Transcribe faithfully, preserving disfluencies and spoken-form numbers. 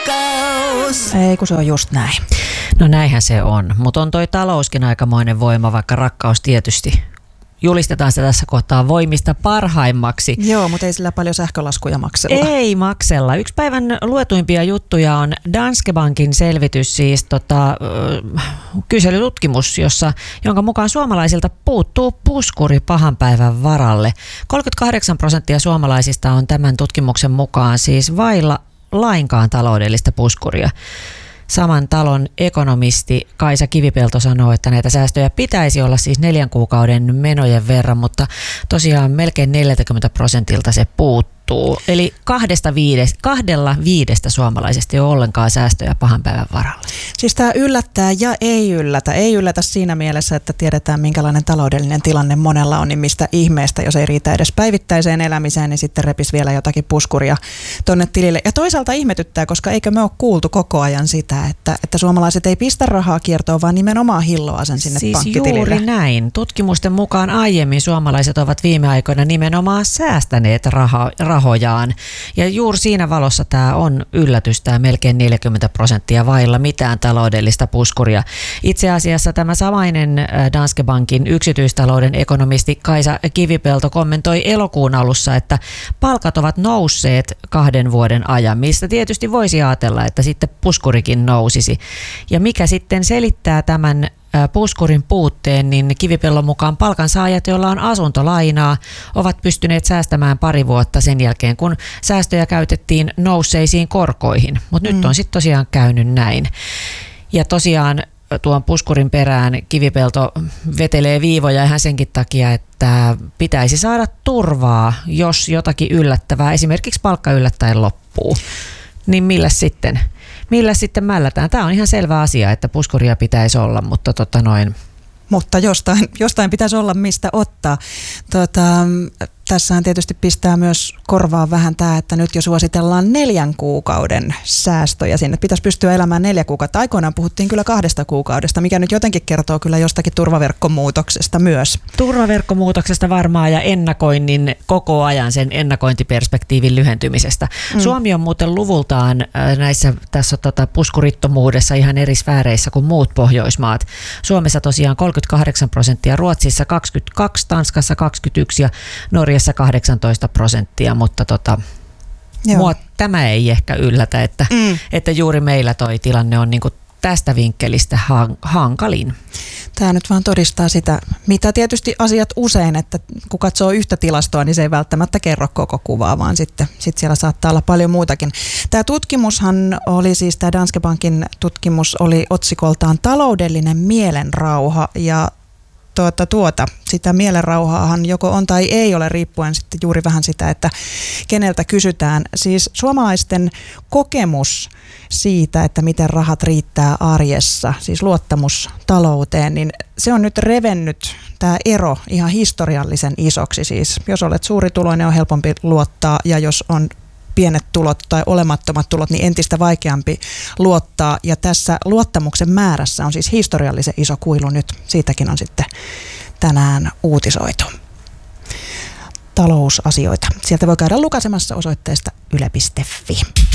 rakkaus. Ei, kun se on just näin. No näinhän se on, mutta on toi talouskin aikamoinen voima, vaikka rakkaus tietysti. Julistetaan se tässä kohtaa voimista parhaimmaksi. Joo, mutta ei sillä paljon sähkölaskuja maksella. Ei maksella. Yksi päivän luetuimpia juttuja on Danske Bankin selvitys, siis tota, kyselytutkimus, jossa, jonka mukaan suomalaisilta puuttuu puskuri pahan päivän varalle. kolmekymmentäkahdeksan prosenttia suomalaisista on tämän tutkimuksen mukaan siis vailla lainkaan taloudellista puskuria. Saman talon ekonomisti Kaisa Kivipelto sanoo, että näitä säästöjä pitäisi olla siis neljän kuukauden menojen verran, mutta tosiaan melkein neljäkymmentä prosentilta se puuttuu. Eli kahdesta viides, kahdella viidestä suomalaisesta ei ole ollenkaan säästöjä pahan päivän varalle. Siis tämä yllättää ja ei yllätä. Ei yllätä siinä mielessä, että tiedetään minkälainen taloudellinen tilanne monella on, niin mistä ihmeestä, jos ei riitä edes päivittäiseen elämiseen, niin sitten repis vielä jotakin puskuria tonne tilille. Ja toisaalta ihmetyttää, koska eikö me ole kuultu koko ajan sitä, että, että suomalaiset ei pistä rahaa kiertoon, vaan nimenomaan hilloa sen sinne siis pankkitilille. Juuri näin. Tutkimusten mukaan aiemmin suomalaiset ovat viime aikoina nimenomaan säästäneet rahaa, rahojaan. Ja juuri siinä valossa tämä on yllätys, tämä melkein neljäkymmentä prosenttia vailla mitään taloudellista puskuria. Itse asiassa tämä samainen Danske Bankin yksityistalouden ekonomisti Kaisa Kivipelto kommentoi elokuun alussa, että palkat ovat nousseet kahden vuoden ajan, mistä tietysti voisi ajatella, että sitten puskurikin nousisi. Ja mikä sitten selittää tämän puskurin puutteen, niin Kivipellon mukaan palkansaajat, joilla on asuntolainaa, ovat pystyneet säästämään pari vuotta sen jälkeen, kun säästöjä käytettiin nousseisiin korkoihin. Mutta mm. nyt on sitten tosiaan käynyt näin. Ja tosiaan tuon puskurin perään Kivipelto vetelee viivoja ihan senkin takia, että pitäisi saada turvaa, jos jotakin yllättävää, esimerkiksi palkka yllättäen loppuu. Niin millä sitten? Millä sitten mällätään? Tämä on ihan selvä asia, että puskuria pitäisi olla, mutta tota noin. Mutta jostain, jostain pitäisi olla mistä ottaa. Tota, tässähän tietysti pistää myös korvaan vähän tämä, että nyt jo suositellaan neljän kuukauden säästöjä sinne. Pitäisi pystyä elämään neljä kuukautta. Aikoinaan puhuttiin kyllä kahdesta kuukaudesta, mikä nyt jotenkin kertoo kyllä jostakin turvaverkkomuutoksesta myös. Turvaverkkomuutoksesta varmaan ja ennakoinnin koko ajan sen ennakointiperspektiivin lyhentymisestä. Mm. Suomi on muuten luvultaan näissä tässä tota, puskurittomuudessa ihan eri sfääreissä kuin muut Pohjoismaat. Suomessa tosiaan kolmekymmentäkahdeksan prosenttia, Ruotsissa kaksikymmentäkaksi, Tanskassa kaksikymmentäyksi ja Norjassa kahdeksantoista prosenttia, mutta tota, mua tämä ei ehkä yllätä, että, mm. että juuri meillä toi tilanne on niinku tästä vinkkelistä hankalin. Tämä nyt vaan todistaa sitä, mitä tietysti asiat usein, että kun katsoo yhtä tilastoa, niin se ei välttämättä kerro koko kuvaa, vaan sitten sit siellä saattaa olla paljon muutakin. Tämä tutkimushan oli siis, tämä Danske Bankin tutkimus oli otsikoltaan taloudellinen mielenrauha ja Tuota, tuota, sitä mielenrauhaahan joko on tai ei ole, riippuen sitten juuri vähän sitä, että keneltä kysytään. Siis suomalaisten kokemus siitä, että miten rahat riittää arjessa, siis luottamus talouteen, niin se on nyt revennyt tämä ero ihan historiallisen isoksi. Siis jos olet suurituloinen, on helpompi luottaa, ja jos on pienet tulot tai olemattomat tulot, niin entistä vaikeampi luottaa. Ja tässä luottamuksen määrässä on siis historiallisen iso kuilu nyt. Siitäkin on sitten tänään uutisoitu. Talousasioita. Sieltä voi käydä lukaisemassa osoitteesta yle piste fi.